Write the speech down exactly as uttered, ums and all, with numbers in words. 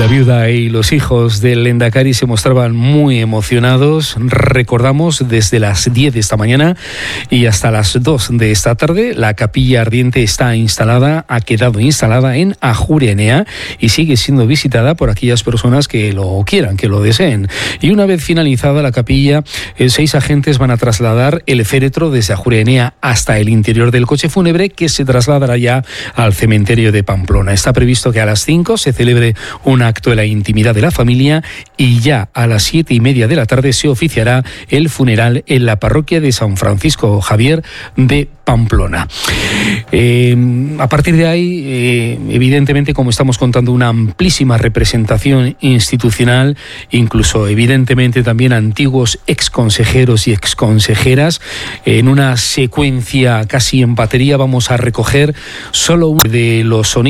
La viuda y los hijos del Lehendakari se mostraban muy emocionados. Recordamos, desde las diez de esta mañana y hasta las dos de esta tarde, la capilla ardiente está instalada, ha quedado instalada en Ajuria Enea y sigue siendo visitada por aquellas personas que lo quieran, que lo deseen. Y una vez finalizada la capilla, seis agentes van a trasladar el féretro desde Ajuria Enea hasta el interior del coche fúnebre, que se trasladará ya al cementerio de Pamplona. Está previsto que a las cinco se celebre un acto de la intimidad de la familia y ya a las siete y media de la tarde se oficiará el funeral en la parroquia de San Francisco Javier de Pamplona. Eh, a partir de ahí, eh, evidentemente, como estamos contando, una amplísima representación institucional, incluso evidentemente también antiguos exconsejeros y exconsejeras. En una secuencia casi en batería vamos a recoger solo uno de los sonidos